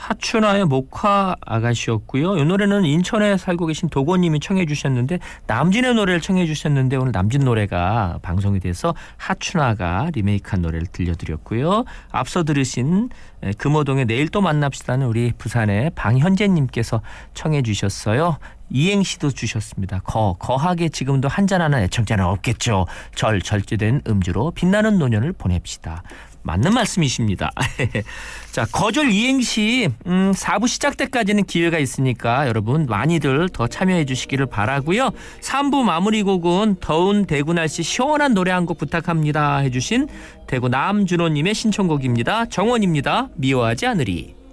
하춘아의 목화 아가씨였고요. 이 노래는 인천에 살고 계신 도건님이 청해 주셨는데 남진의 노래를 청해 주셨는데 오늘 남진 노래가 방송이 돼서 하춘아가 리메이크한 노래를 들려드렸고요. 앞서 들으신 금호동의 내일 또 만납시다는 우리 부산의 방현재님께서 청해 주셨어요. 이행시도 주셨습니다. 거하게 지금도 한잔하는 애청자는 없겠죠. 절제된 음주로 빛나는 노년을 보냅시다. 맞는 말씀이십니다. 자, 거절 이행시 4부 시작 때까지는 기회가 있으니까 여러분 많이들 더 참여해 주시기를 바라고요. 3부 마무리 곡은 더운 대구 날씨 시원한 노래 한 곡 부탁합니다 해주신 대구 남준호님의 신청곡입니다. 정원입니다. 미워하지 않으리.